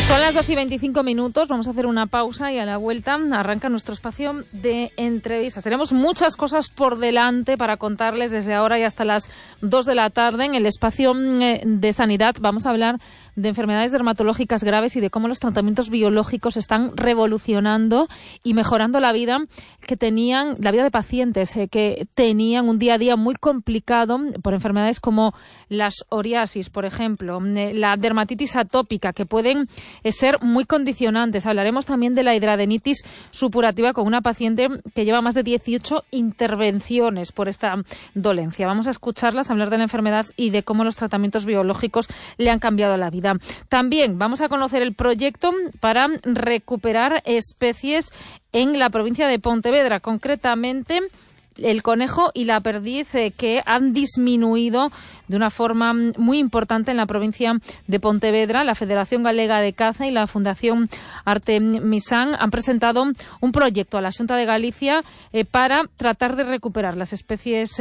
Son las 12:25, vamos a hacer una pausa y a la vuelta arranca nuestro espacio de entrevistas. Tenemos muchas cosas por delante para contarles desde ahora y hasta las 2 de la tarde. En el espacio de sanidad vamos a hablar de enfermedades dermatológicas graves y de cómo los tratamientos biológicos están revolucionando y mejorando la vida de pacientes que tenían un día a día muy complicado por enfermedades como la psoriasis, por ejemplo, la dermatitis atópica, que pueden ser muy condicionantes. Hablaremos también de la hidradenitis supurativa con una paciente que lleva más de 18 intervenciones por esta dolencia. Vamos a escucharlas, hablar de la enfermedad y de cómo los tratamientos biológicos le han cambiado la vida. También vamos a conocer el proyecto para recuperar especies en la provincia de Pontevedra, concretamente el conejo y la perdiz, que han disminuido de una forma muy importante en la provincia de Pontevedra. La Federación Galega de Caza y la Fundación Artemisan han presentado un proyecto a la Xunta de Galicia para tratar de recuperar las especies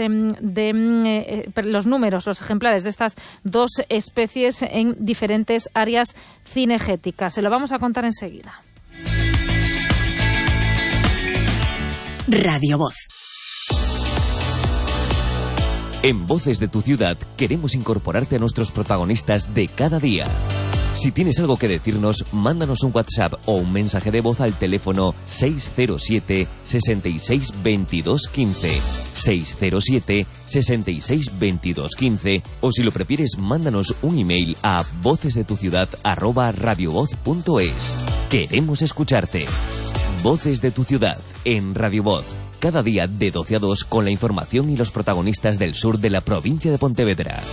los ejemplares de estas dos especies en diferentes áreas cinegéticas. Se lo vamos a contar enseguida. Radio Voz. En Voces de tu Ciudad queremos incorporarte a nuestros protagonistas de cada día. Si tienes algo que decirnos, mándanos un WhatsApp o un mensaje de voz al teléfono 607 66 22 15, 607 66 22 15, o si lo prefieres, mándanos un email a vocesdetuciudad@radiovoz.es. Queremos escucharte. Voces de tu Ciudad en Radio Voz. Cada día de 12 a 2 con la información y los protagonistas del sur de la provincia de Pontevedra.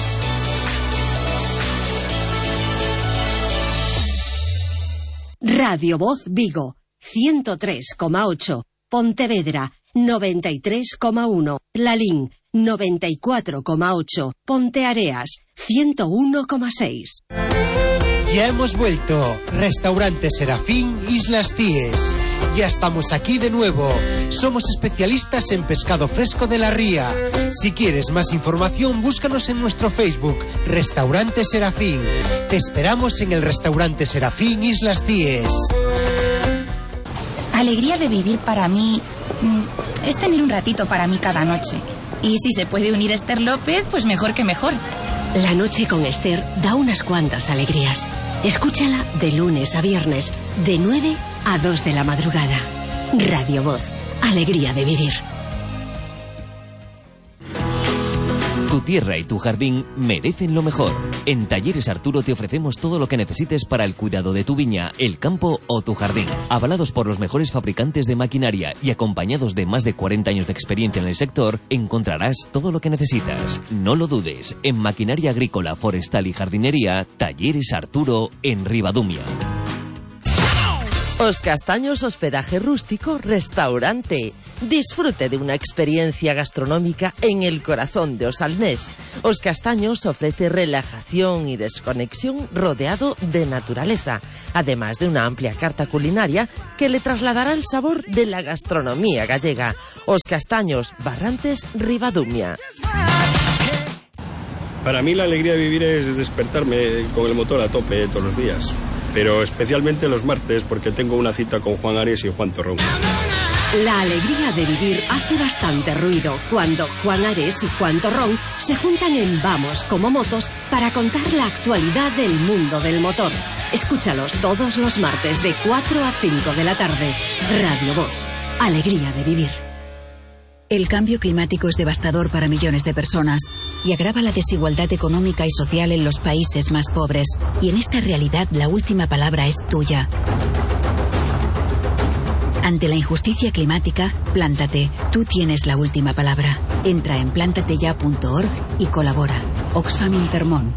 Radio Voz Vigo, 103,8. Pontevedra, 93,1. Lalín, 94,8. Ponteareas, 101,6. Ya hemos vuelto. Restaurante Serafín, Islas Cíes. Ya estamos aquí de nuevo. Somos especialistas en pescado fresco de la ría. Si quieres más información, búscanos en nuestro Facebook, Restaurante Serafín. Te esperamos en el Restaurante Serafín, Islas Cíes. Alegría de vivir para mí es tener un ratito para mí cada noche. Y si se puede unir Esther López, pues mejor que mejor. La noche con Esther da unas cuantas alegrías. Escúchala de lunes a viernes, de 9 a 2 de la madrugada. Radio Voz, alegría de vivir. Tu tierra y tu jardín merecen lo mejor. En Talleres Arturo te ofrecemos todo lo que necesites para el cuidado de tu viña, el campo o tu jardín. Avalados por los mejores fabricantes de maquinaria y acompañados de más de 40 años de experiencia en el sector, encontrarás todo lo que necesitas. No lo dudes, en maquinaria agrícola, forestal y jardinería, Talleres Arturo en Ribadumia. Os Castaños Hospedaje Rústico Restaurante. Disfrute de una experiencia gastronómica en el corazón de Osalnés. Os Castaños ofrece relajación y desconexión rodeado de naturaleza, además de una amplia carta culinaria que le trasladará el sabor de la gastronomía gallega. Os Castaños, Barrantes, Ribadumia. Para mí la alegría de vivir es despertarme con el motor a tope todos los días, pero especialmente los martes porque tengo una cita con Juan Ares y Juan Torrón. La alegría de vivir hace bastante ruido cuando Juan Ares y Juan Torrón se juntan en Vamos como Motos para contar la actualidad del mundo del motor. Escúchalos todos los martes de 4 a 5 de la tarde. Radio Voz, alegría de vivir. El cambio climático es devastador para millones de personas y agrava la desigualdad económica y social en los países más pobres. Y en esta realidad la última palabra es tuya. Ante la injusticia climática, plántate. Tú tienes la última palabra. Entra en plantateya.org y colabora. Oxfam Intermón.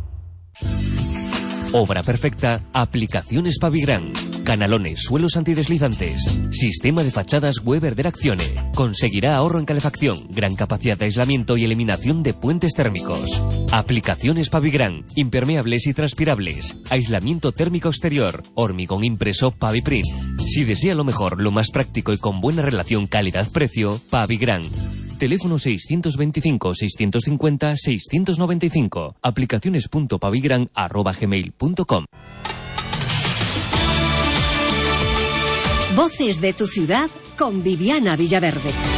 Obra perfecta, aplicaciones Pavigran. Canalones, suelos antideslizantes. Sistema de fachadas Weber de Accione. Conseguirá ahorro en calefacción, gran capacidad de aislamiento y eliminación de puentes térmicos. Aplicaciones Pavigran. Impermeables y transpirables. Aislamiento térmico exterior. Hormigón impreso Paviprint. Si desea lo mejor, lo más práctico y con buena relación calidad-precio, Pavigran. Teléfono 625-650-695. Aplicaciones.pavigran@gmail.com. Voces de tu ciudad con Viviana Villaverde.